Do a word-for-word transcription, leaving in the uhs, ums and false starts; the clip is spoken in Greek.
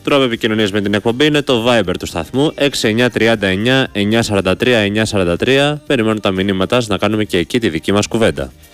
τρόπο επικοινωνίας με την εκπομπή είναι το Viber του σταθμού έξι εννιά τρία εννιά εννιά τέσσερα τρία εννιά τέσσερα τρία. Περιμένω τα μηνύματά σας να κάνουμε και εκεί τη δική μας κουβέντα.